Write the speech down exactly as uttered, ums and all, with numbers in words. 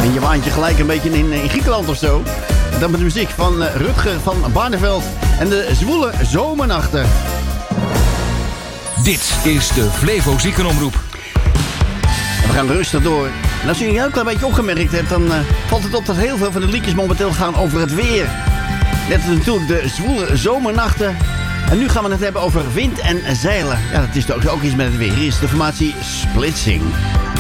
En je waant je gelijk een beetje in, in Griekenland of zo. Dan met de muziek van uh, Rutger van Barneveld en de zwoele zomernachten. Dit is de Flevo Ziekenomroep. En we gaan rustig door. En als je een heel klein beetje opgemerkt hebt, dan uh, valt het op dat heel veel van de liedjes momenteel gaan over het weer. Net als natuurlijk de zwoele zomernachten. En nu gaan we het hebben over wind en zeilen. Ja, dat is toch ook iets met het weer. Hier is de formatie Splitsing.